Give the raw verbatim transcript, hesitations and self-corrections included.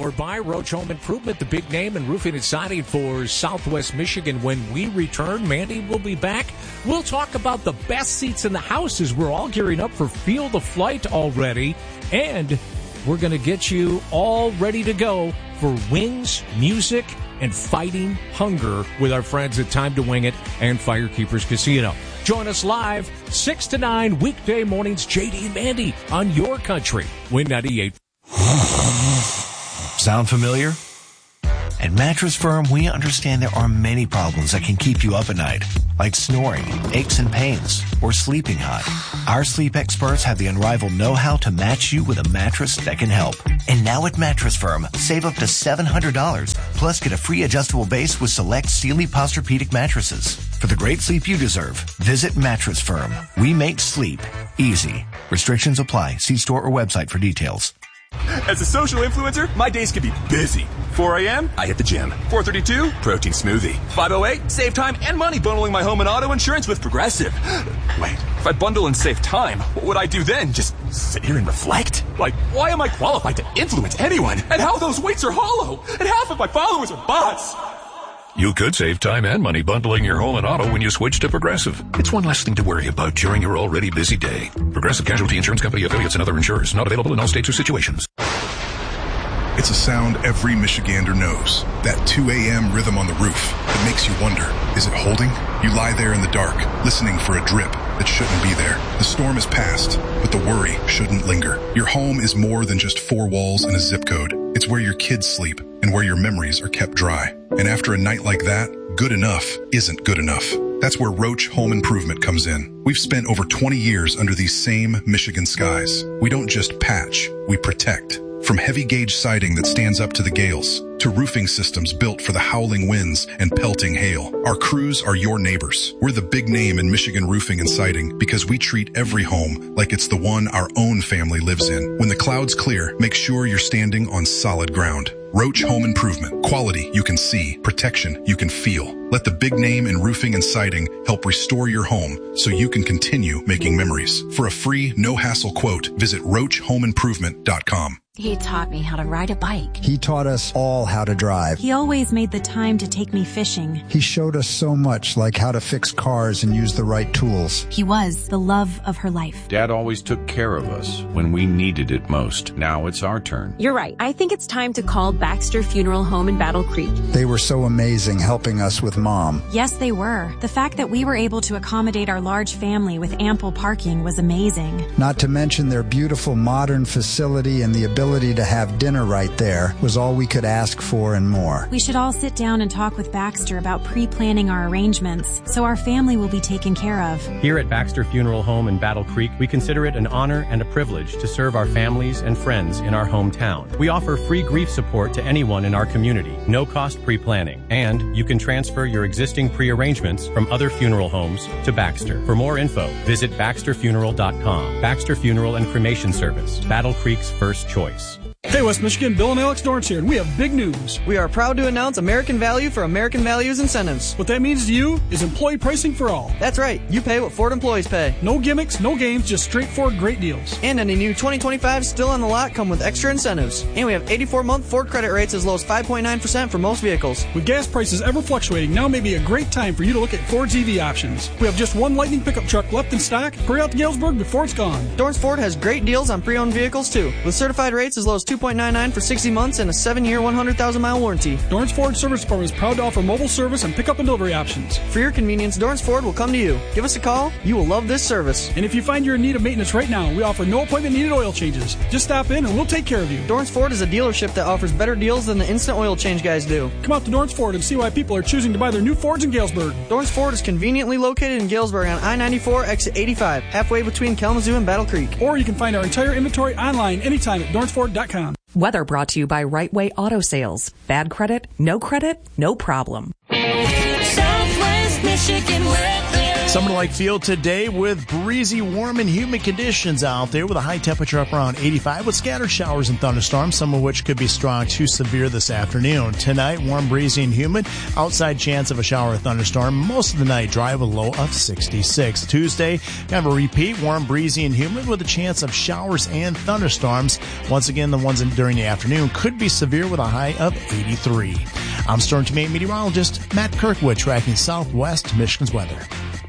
Powered by Roach Home Improvement, the big name in roofing and siding for Southwest Michigan. When we return, Mandy will be back. We'll talk about the best seats in the house as we're all gearing up for Field of Flight already. And we're going to get you all ready to go for wings, music, and fighting hunger with our friends at Time to Wing It and Firekeepers Casino. Join us live, six to nine, weekday mornings, J D and Mandy on your country. Win ninety-eight. Sound familiar? At Mattress Firm, we understand there are many problems that can keep you up at night, like snoring, aches and pains, or sleeping hot. Our sleep experts have the unrivaled know-how to match you with a mattress that can help. And now at Mattress Firm, save up to seven hundred dollars, plus get a free adjustable base with select Sealy Posturepedic mattresses. For the great sleep you deserve, visit Mattress Firm. We make sleep easy. Restrictions apply. See store or website for details. As a social influencer, my days can be busy. four a.m., I hit the gym. four thirty-two, protein smoothie. five oh eight, save time and money bundling my home and auto insurance with Progressive. Wait, if I bundle and save time, what would I do then? Just sit here and reflect? Like, why am I qualified to influence anyone? And how those weights are hollow? And half of my followers are bots. You could save time and money bundling your home and auto when you switch to Progressive. It's one less thing to worry about during your already busy day. Progressive Casualty Insurance Company, affiliates, and other insurers. Not available in all states or situations. It's a sound every Michigander knows. That two a.m. rhythm on the roof that makes you wonder, is it holding? You lie there in the dark, listening for a drip that shouldn't be there. The storm is past, but the worry shouldn't linger. Your home is more than just four walls and a zip code. It's where your kids sleep and where your memories are kept dry. And after a night like that, good enough isn't good enough. That's where Roach Home Improvement comes in. We've spent over twenty years under these same Michigan skies. We don't just patch, we protect. From heavy gauge siding that stands up to the gales, to roofing systems built for the howling winds and pelting hail, our crews are your neighbors. We're the big name in Michigan roofing and siding because we treat every home like it's the one our own family lives in. When the clouds clear, make sure you're standing on solid ground. Roach Home Improvement. Quality you can see, protection you can feel. Let the big name in roofing and siding help restore your home so you can continue making memories. For a free, no-hassle quote, visit roach home improvement dot com. He taught me how to ride a bike. He taught us all how to drive. He always made the time to take me fishing. He showed us so much, like how to fix cars and use the right tools. He was the love of her life. Dad always took care of us when we needed it most. Now it's our turn. You're right. I think it's time to call Baxter Funeral Home in Battle Creek. They were so amazing helping us with Mom. Yes, they were. The fact that we were able to accommodate our large family with ample parking was amazing. Not to mention their beautiful modern facility and the ability to have dinner right there was all we could ask for and more. We should all sit down and talk with Baxter about pre-planning our arrangements so our family will be taken care of. Here at Baxter Funeral Home in Battle Creek, we consider it an honor and a privilege to serve our families and friends in our hometown. We offer free grief support to anyone in our community, no cost pre-planning, and you can transfer your existing pre-arrangements from other funeral homes to Baxter. For more info, visit baxter funeral dot com. Baxter Funeral and Cremation Service, Battle Creek's first choice. Hey, West Michigan, Bill and Alex Dorrance here, and we have big news. We are proud to announce American Value for American Values Incentives. What that means to you is employee pricing for all. That's right. You pay what Ford employees pay. No gimmicks, no games, just straightforward great deals. And any new twenty twenty-fives still on the lot come with extra incentives. And we have eighty-four month Ford credit rates as low as five point nine percent for most vehicles. With gas prices ever fluctuating, now may be a great time for you to look at Ford's E V options. We have just one Lightning pickup truck left in stock. Hurry out to Galesburg before it's gone. Dorrance Ford has great deals on pre-owned vehicles, too, with certified rates as low as two point nine nine for sixty months and a seven year, one hundred thousand mile warranty. Dorrance Ford Service Department is proud to offer mobile service and pickup and delivery options. For your convenience, Dorrance Ford will come to you. Give us a call. You will love this service. And if you find you're in need of maintenance right now, we offer no appointment needed oil changes. Just stop in and we'll take care of you. Dorrance Ford is a dealership that offers better deals than the instant oil change guys do. Come out to Dorrance Ford and see why people are choosing to buy their new Fords in Galesburg. Dorrance Ford is conveniently located in Galesburg on I ninety-four, exit eighty-five, halfway between Kalamazoo and Battle Creek. Or you can find our entire inventory online anytime at dorrance ford dot com. Weather brought to you by Right Way Auto Sales. Bad credit? No credit? No problem. Southwest Michigan weather. Summer-like feel today with breezy, warm, and humid conditions out there with a high temperature up around eighty-five with scattered showers and thunderstorms, some of which could be strong to severe this afternoon. Tonight, warm, breezy, and humid. Outside chance of a shower or thunderstorm. Most of the night dry with a low of sixty-six. Tuesday, kind of a repeat, warm, breezy, and humid with a chance of showers and thunderstorms. Once again, the ones in, during the afternoon could be severe with a high of eighty-three. I'm Storm Team eight meteorologist Matt Kirkwood tracking Southwest Michigan's weather.